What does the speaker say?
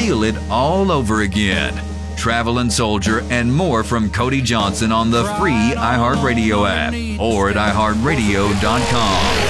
feel it all over again. Traveling Soldier and more from Cody Johnson on the free iHeartRadio app or at iHeartRadio.com.